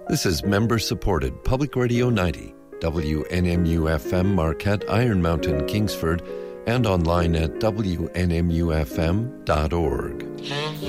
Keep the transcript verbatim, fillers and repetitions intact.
This is member-supported Public Radio ninety, W N M U F M Marquette, Iron Mountain, Kingsford, and online at W N M U F M dot org.